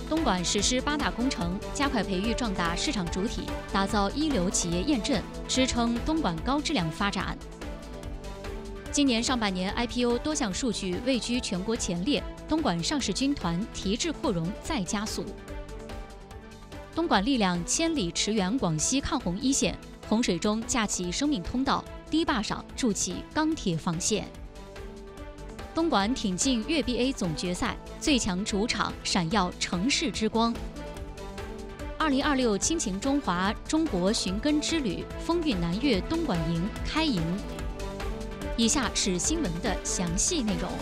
东莞实施8大工程，加快培育壮大市场主体，打造一流企业验证，支撑东莞高质量发展。今年上半年 IPO 多项数据位居全国前列，东莞上市军团提质扩容再加速。东莞力量千里驰援广西抗洪一线，洪水中架起生命通道，堤坝上筑起钢铁防线。东莞挺进粤 BA 总决赛，最强主场闪耀城市之光。2026亲情中华中国寻根之旅风韵南粤东莞营开营。以下是新闻的详细内容。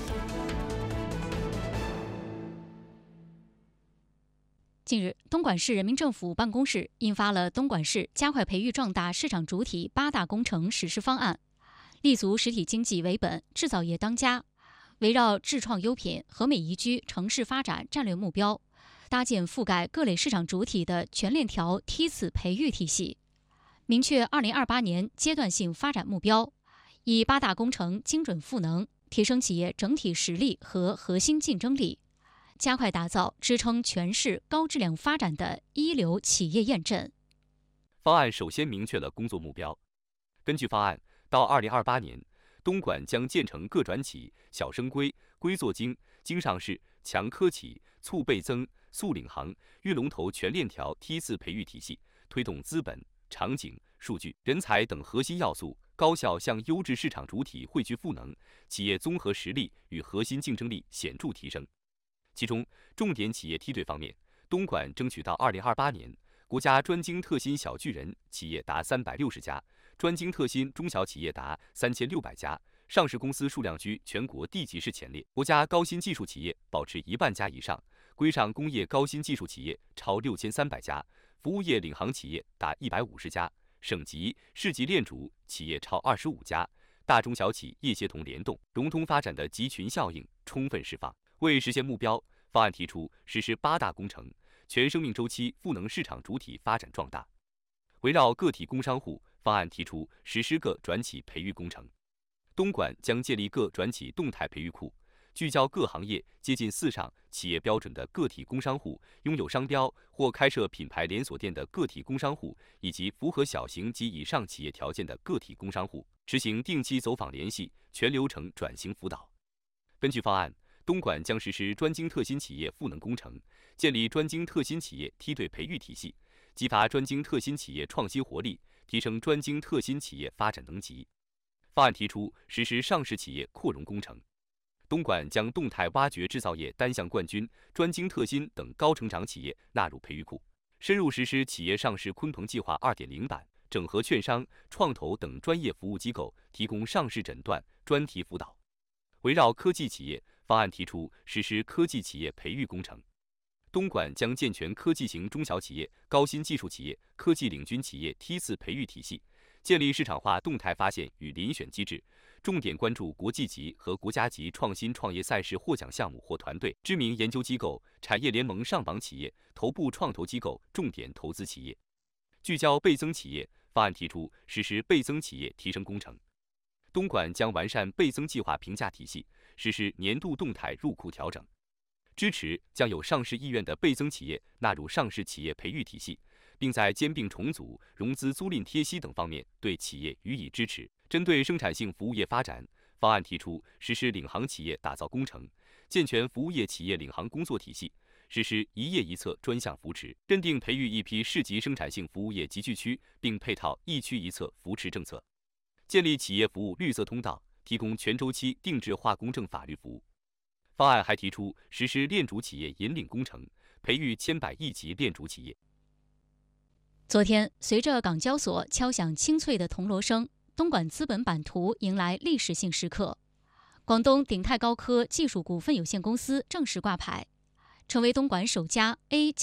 近日，东莞市人民政府办公室印发了东莞市加快培育壮大市场主体8大工程实施方案，立足实体经济为本，制造业当家，围绕智创优品、和美宜居城市发展战略目标，搭建覆盖各类市场主体的全链条梯次培育体系，明确2028年阶段性发展目标，以8大工程精准赋能，提升企业整体实力和核心竞争力，加快打造支撑全市高质量发展的一流企业验证。 方案首先明确了工作目标。根据方案，到2028年，东莞将建成各转企、小生规、规做精、精上市、强科企、促倍增、速领航、育龙头全链条梯次培育体系，推动资本、场景、数据、人才等核心要素高效向优质市场主体汇聚赋能，企业综合实力与核心竞争力显著提升。其中，重点企业梯队方面，东莞争取到2028年，国家专精特新小巨人企业达360家，专精特新中小企业达3600家，上市公司数量居全国地级市前列，国家高新技术企业保持1万家以上，规上工业高新技术企业超6300家，服务业领航企业达150家，省级、市级链主企业超25家，大中小企业协同联动、融通发展的集群效应充分释放。为实现目标，方案提出实施8大工程，全生命周期赋能市场主体发展壮大。围绕个体工商户，方案提出实施个转企培育工程。东莞将建立个转企动态培育库，聚焦各行业接近4上企业标准的个体工商户、拥有商标或开设品牌连锁店的个体工商户，以及符合小型及以上企业条件的个体工商户，实行定期走访联系、全流程转型辅导。根据方案，东莞将实施专精特新企业赋能工程，建立专精特新企业梯队培育体系，激发专精特新企业创新活力，提升专精特新企业发展能级。方案提出实施上市企业扩容工程，东莞将动态挖掘制造业单项冠军、专精特新等高成长企业纳入培育库，深入实施企业上市鲲鹏计划2.0版，整合券商、创投等专业服务机构，提供上市诊断、专题辅导。围绕科技企业，方案提出实施科技企业培育工程，东莞将健全科技型中小企业、高新技术企业、科技领军企业梯次培育体系，建立市场化动态发现与遴选机制，重点关注国际级和国家级创新创业赛事获奖项目或团队、知名研究机构、产业联盟上榜企业、头部创投机构重点投资企业。聚焦倍增企业，方案提出实施倍增企业提升工程。东莞将完善倍增计划评价体系，实施年度动态入库调整，支持将有上市意愿的倍增企业纳入上市企业培育体系，并在兼并重组、融资租赁贴息等方面对企业予以支持。针对生产性服务业发展，方案提出实施领航企业打造工程，健全服务业企业领航工作体系，实施一业一策专项扶持，认定培育一批市级生产性服务业集聚区，并配套一区一策扶持政策。建立企业服务绿色通道，提供全周期定制化公证法律服务。方案还提出实施链主企业引领工程，培育千百亿级链主企业。 昨天，随着港交所敲响清脆的铜锣声，东莞资本版图迎来历史性时刻。广东鼎泰高科技术股份有限公司正式挂牌，成为东莞首家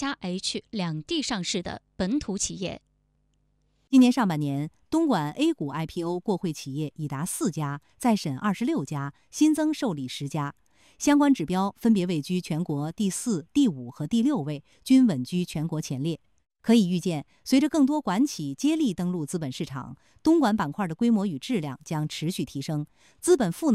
A+H 两地上市的本土企业。 今年上半年，东莞 A 股 IPO 过会企业已达4家，再审26家，新增受理10家，相关指标分别位居全国第4、第5和第6位，均稳居全国前列。可以预见，随着更多管企接力登陆资本市场，东莞板块的规模与质量将持续提升，资本赋能